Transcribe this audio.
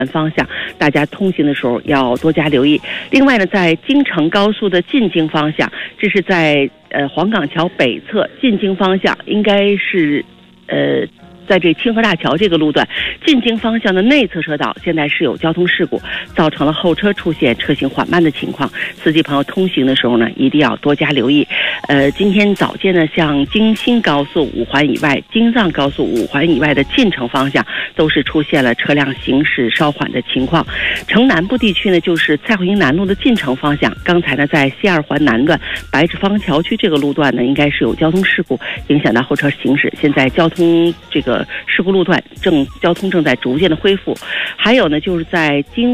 方向，大家通行的时候要多加留意。另外呢，在京承高速的进京方向，这是在黄岗桥北侧进京方向，应该是在这清河大桥这个路段进京方向的内侧车道，现在是有交通事故，造成了后车出现车行缓慢的情况。司机朋友通行的时候呢，一定要多加留意。今天早间呢，像京新高速5环以外、京藏高速5环以外的进城方向，都是出现了车辆行驶稍缓的情况。城南部地区呢，就是蔡慧营南路的进城方向，刚才呢在西2环南段白纸坊桥区这个路段呢，应该是有交通事故，影响到后车行驶。现在交通这个事故路段交通正在逐渐的恢复。还有呢，就是在京